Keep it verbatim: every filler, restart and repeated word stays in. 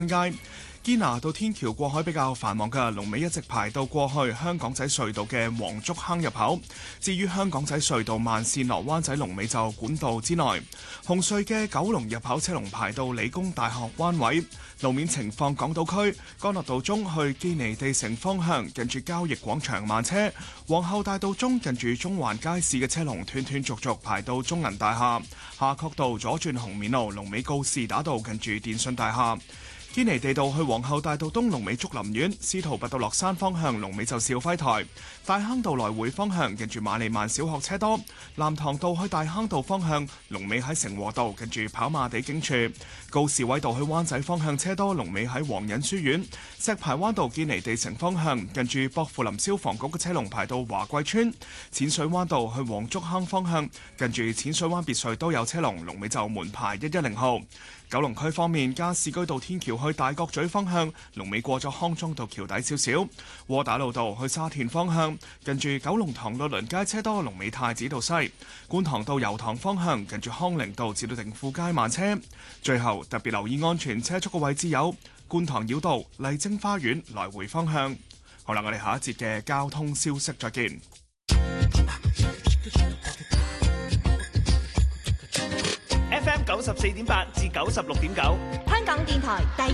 街。堅拿道天橋過海比較繁忙嘅龍尾一直排到過去香港仔隧道嘅黃竹坑入口。至於香港仔隧道慢線落灣仔龍尾就管道之內。紅隧嘅九龍入口車龍排到理工大學灣位。路面情況，港島區干諾道中去堅尼地城方向近住交易廣場慢車。皇后大道中近住中環街市嘅車龍斷斷續續排到中銀大廈。夏慤道左轉紅棉路龍尾告士打道近住電信大廈。堅尼地道去皇后大道東龍尾竹林苑，司徒拔道落山方向龍尾就肇輝台，大坑道來回方向近住瑪利曼小學車多，藍塘道去大坑道方向龍尾喺成和道近住跑馬地警署，告士威道去灣仔方向車多龍尾喺皇仁書院，石排灣道堅尼地城方向近住薄扶林消防局嘅車龍排到華貴村，淺水灣道去黃竹坑方向近住淺水灣別墅都有車龍，龍尾就門牌一一零號。九龍區方面，加士居道天橋去大角咀方向，龍尾過咗康莊道橋底少少；窩打老道去沙田方向，近住九龍塘律倫街車多，龍尾太子道西；觀塘道油塘方向，近住康寧道至到定富街慢車。最後特別留意安全車速嘅位置有觀塘繞道、麗晶花園來回方向。好啦，我哋下一節嘅交通消息再見。 F M 九十四點八至九十六點九， 香港電台第